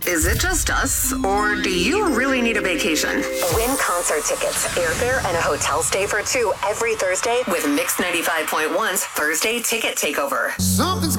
Is it just us, or do you really need a vacation? Win concert tickets, airfare, and a hotel stay for two every Thursday with Mix 95.1's Thursday Ticket Takeover. Something's